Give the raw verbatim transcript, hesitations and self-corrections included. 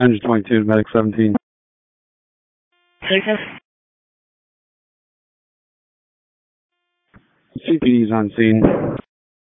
Engine twenty-two, Medic seventeen. Second. C P D's on scene.